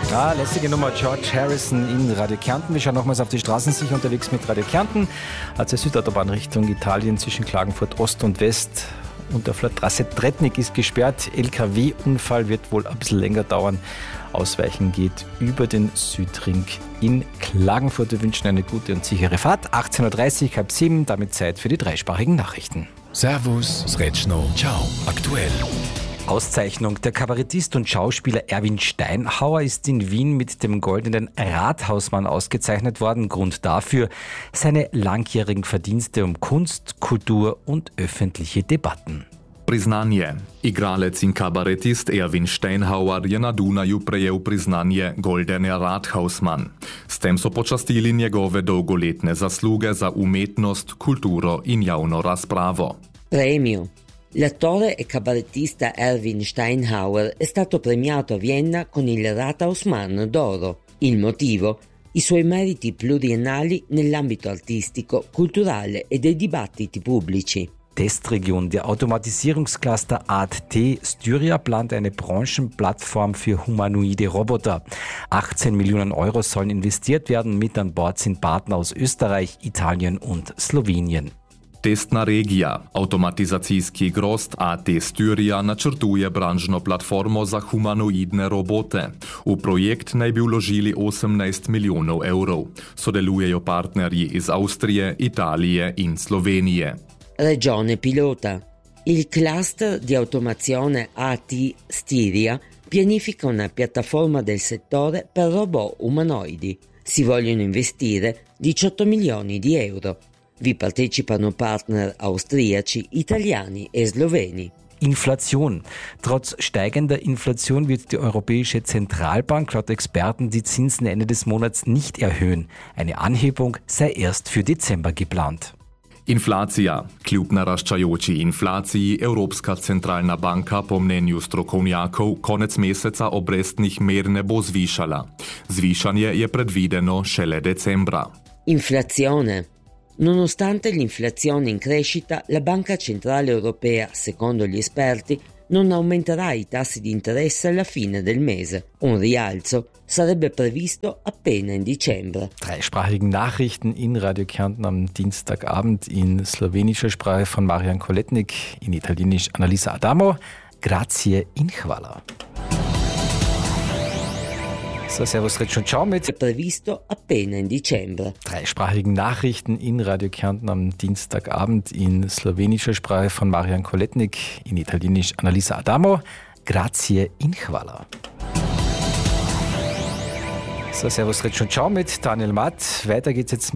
Lässige Nummer, George Harrison in Radio Kärnten. Wir schauen nochmals auf die Straßen, sicher unterwegs mit Radio Kärnten. Also Südautobahn Richtung Italien zwischen Klagenfurt Ost und West. Und der Trasse Tretnik ist gesperrt. LKW-Unfall wird wohl ein bisschen länger dauern. Ausweichen geht über den Südring in Klagenfurt. Wir wünschen eine gute und sichere Fahrt. 18.30 Uhr, 6:30, damit Zeit für die dreisprachigen Nachrichten. Servus, Sretschno, ciao, aktuell. Auszeichnung. Der Kabarettist und Schauspieler Erwin Steinhauer ist in Wien mit dem Goldenen Rathausmann ausgezeichnet worden. Grund dafür seine langjährigen Verdienste um Kunst, Kultur und öffentliche Debatten. Priznanje. Igralec in kabaretist Erwin Steinhauer je na Dunaju prejel priznanje Goldeni Rathausmann. S tem so počastili njegove dolgoletne zasluge za umetnost, kulturo in javno razpravo. Premio. L'attore e cabarettista Erwin Steinhauer è stato premiato a Vienna con il Rathausmann d'Oro. Il motivo? I suoi meriti pluriennali nell'ambito artistico, culturale e dei dibattiti pubblici. Testregion. Der Automatisierungscluster ART-T Styria plant eine Branchenplattform für humanoide Roboter. 18 Millionen Euro sollen investiert werden. Mit an Bord sind Partner aus Österreich, Italien und Slowenien. Testna regija. Automatizacijski grozd AT Styria načrtuje branžno platformo za humanoidne robote. V projekt naj bi vložili 18 milijonov evrov. Sodelujejo partnerji iz Avstrije, Italije in Slovenije. Regione pilota. Il cluster di automazione AT Styria pianifica una piattaforma del settore per robot umanoidi. Si vogliono investire 18 milioni di euro. Vi partecipano partner austriaci, italiani e sloveni. Inflation. Trotz steigender Inflation wird die Europäische Zentralbank laut Experten die Zinsen Ende des Monats nicht erhöhen. Eine Anhebung sei erst für Dezember geplant. Inflacija. Kljub naraščajoči inflaciji Evropska centralna banka po mnenju strokovnjakov konec meseca obrestnih mer ne bo zvišala. Zvišanje je predvideno šele decembra. Inflazione. Nonostante l'inflazione in crescita, la Banca Centrale Europea, secondo gli esperti, non aumenterà i tassi di interesse alla fine del mese. Un rialzo sarebbe previsto appena in dicembre. Dreisprachigen Nachrichten in Radio Kärnten am Dienstagabend in slowenischer Sprache von Marian Koletnik, in Italienisch Annalisa Adamo. Grazie in hvala. So, servus, Ritsch und ciao mit Previsto appena in dicembre. Dreisprachigen Nachrichten in Radio Kärnten am Dienstagabend in slowenischer Sprache von Marian Koletnik, in Italienisch Annalisa Adamo. Grazie in hvala. So, servus, Ritsch und ciao mit Daniel Matt. Weiter geht's jetzt